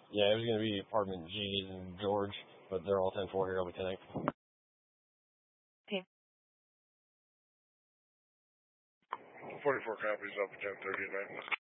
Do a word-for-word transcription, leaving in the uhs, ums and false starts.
Yeah, it was going to be apartment G and George, but they're all ten four here. I'll be ten eight. Okay. forty-four copies up at ten thirty at night.